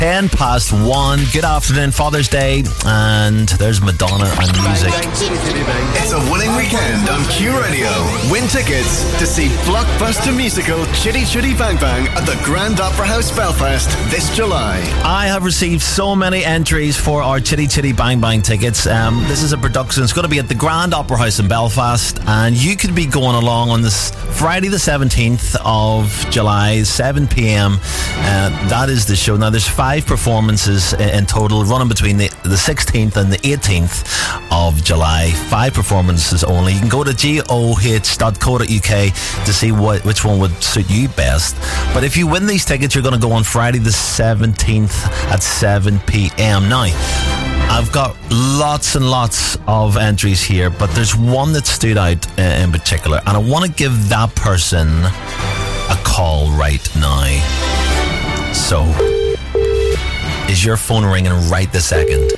1:10. Good afternoon, Father's Day, and there's Madonna and music. It's a winning weekend on Q Radio. Win tickets to see blockbuster musical Chitty Chitty Bang Bang at the Grand Opera House, Belfast this July. I have received so many entries for our Chitty Chitty Bang Bang tickets. This is a production. It's going to be at the Grand Opera House in Belfast, and you could be going along on this Friday the 17th of July, 7 p.m. That is the show. Now, there's 5 performances in total, running between the 16th and the 18th of July. 5 performances only. You can go to goh.co.uk to see which one would suit you best. But if you win these tickets, you're going to go on Friday the 17th at 7 p.m. Now, I've got lots and lots of entries here, but there's one that stood out in particular, and I want to give that person a call right now. So, is your phone ringing right this second?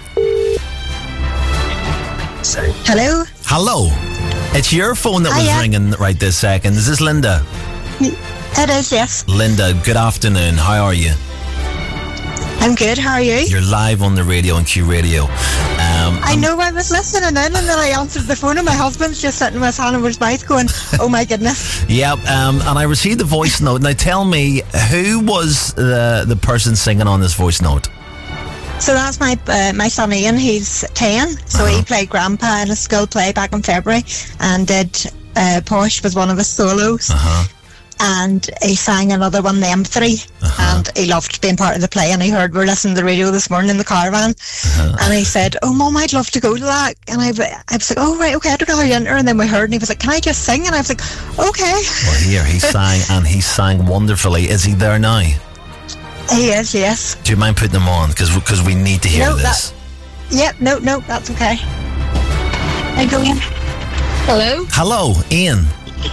Hello? Hello. It's your phone that was ringing right this second. Is this Linda? It is, yes. Linda, good afternoon. How are you? I'm good, how are you? You're live on the radio on Q Radio. I know, I was listening in and then I answered the phone and my husband's just sitting with his hand over his mouth going, oh my goodness. Yep, and I received the voice note. Now tell me, who was the person singing on this voice note? So that's my son Ian, he's 10, so he played grandpa in a school play back in February and did Posh was one of his solos. And he sang another one, the M3, and he loved being part of the play. And he heard we're listening to the radio this morning in the caravan, and he said, "Oh, Mum, I'd love to go to that." And I was like, "Oh, right, okay, I don't know how you enter." And then we heard, and he was like, "Can I just sing?" And I was like, "Okay." Well, here he sang, and he sang wonderfully. Is he there now? He is, yes. Do you mind putting him on? Because we need to hear this. No, that's okay. I go in. Hello. Hello, Ian.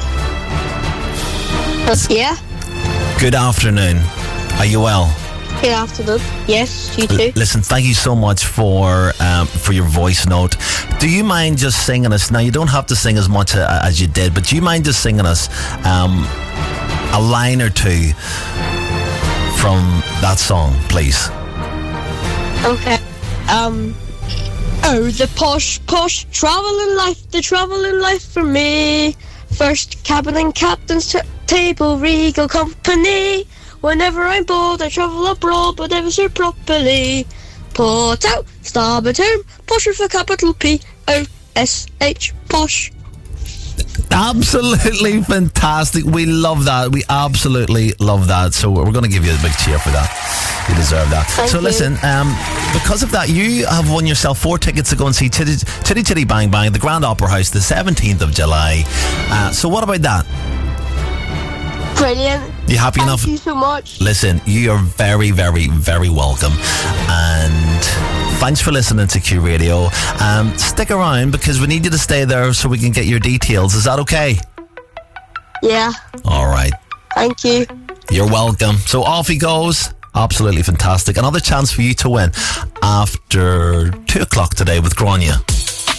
Yeah. Good afternoon. Are you well? Good afternoon. Yes, you too. Listen, thank you so much for your voice note. Do you mind just singing us? Now, you don't have to sing as much as you did, but do you mind just singing us a line or two from that song, please? Okay. Oh, the posh travelling life, the travelling life for me. First cabin and captain's table, regal company. Whenever I'm bored, I travel abroad, but never so properly. Port out, starboard home, posh with a capital P-O-S-H, posh. Absolutely fantastic. We love that. We absolutely love that. So we're going to give you a big cheer for that. You deserve that. Thank you. Listen, because of that, you have won yourself 4 tickets to go and see Chitty Chitty Bang Bang at the Grand Opera House the 17th of July. So what about that? Brilliant. You happy enough? Thank you so much. Listen, you are very, very, very welcome. And thanks for listening to Q Radio. Stick around because we need you to stay there so we can get your details. Is that okay? Yeah. All right. Thank you. You're welcome. So off he goes. Absolutely fantastic. Another chance for you to win after 2 o'clock today with Grania.